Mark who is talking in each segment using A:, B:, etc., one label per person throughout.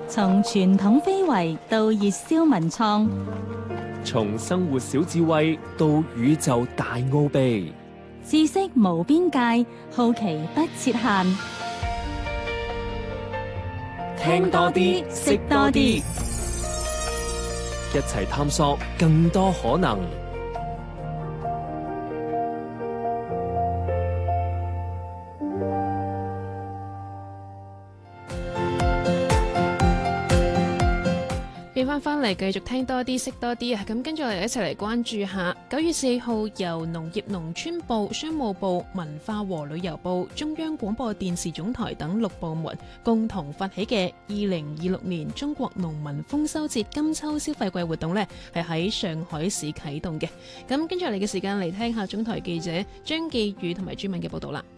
A: 從傳統非遺到熱銷文創，
B: 從生活小智慧到宇宙大奧秘，
A: 知識無邊界，好奇不設限。
B: 聽多啲，識多啲，一齊探索更多可能。
C: 變翻嚟，繼續聽多啲，識多啲啊！咁跟住我哋一齊嚟關注下9月4號由農業農村部、商務部、文化和旅遊部、中央廣播電視總台等6部門共同發起嘅2026年中國農民豐收節金秋消費季活動呢，係喺上海市啟動嘅。咁跟住嚟嘅時間嚟聽下總台記者張寄宇同埋朱敏嘅報道啦。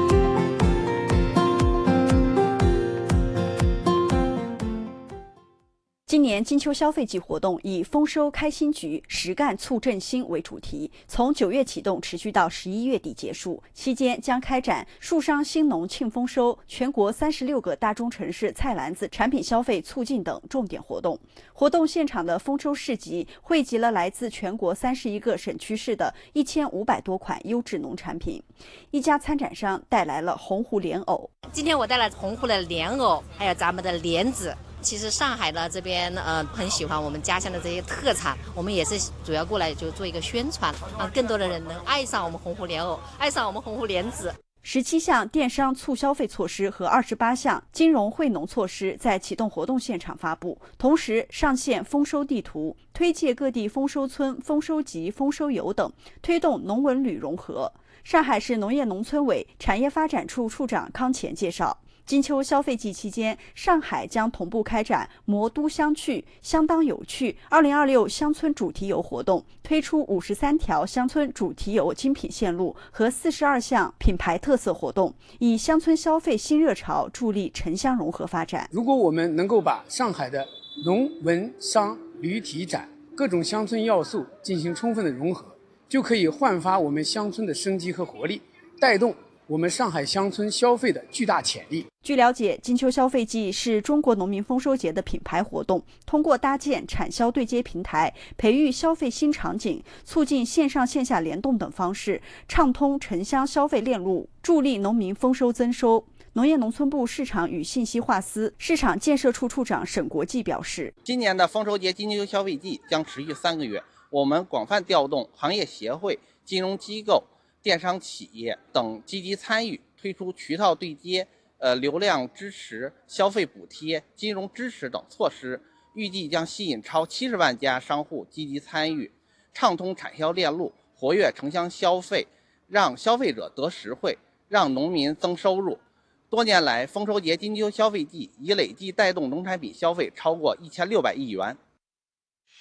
D: 今年金秋消費季活動以豐收開新局，實幹促振興為主題，從9月啟動，持續到11月底結束。期間將開展樹商興農慶豐收、全國36個大中城市菜籃子產品消費促進等重點活動。活動現場的豐收市集匯集了來自全國31個省區市的1500多款優質農產品。一家參展商帶來了紅狐蓮藕。
E: 今天我帶來紅狐的蓮藕，還有咱們的蓮子。其實上海呢這邊很喜歡我們家鄉的這些特產，我們也是主要過來就做一個宣傳，讓更多的人能愛上我們紅狐蓮藕，愛上我們紅狐蓮子。
D: 17項電商促消費措施和28項金融惠農措施在啟動活動現場發布，同時上線豐收地圖，推介各地豐收村、豐收集、豐收遊等，推動農文旅融合。上海市農業農村委產業發展處處長康乾介紹，金秋消費季期間，上海將同步開展魔都相趣、相當有趣2026鄉村主題遊活動，推出53條鄉村主題遊精品線路和42項品牌特色活動，以鄉村消費新熱潮助力城鄉融合發展。
F: 如果我們能夠把上海的農文商旅體展各種鄉村要素進行充分的融合，就可以煥發我們鄉村的生機和活力，帶動我們上海鄉村消費的巨大潛力。
D: 據了解，金秋消費季是中國農民豐收節的品牌活動，通過搭建產銷對接平台，培育消費新場景，促進線上線下聯動等方式，暢通城鄉消費鏈路，助力農民豐收增收。農業農村部市場與信息化司市場建設處處長沈國際表示，
G: 今年的豐收節金秋消費季將持續3個月，我們廣泛調動行業協會、金融機構、電商企業等積極參與，推出渠道對接、流量支持、消費補貼、金融支持等措施，預計將吸引超70萬家商戶積極參與，暢通產銷鏈路，活躍城鄉消費，讓消費者得實惠，讓農民增收入。多年來，豐收節金秋消費季已累計帶動農產品消費超過1600億元。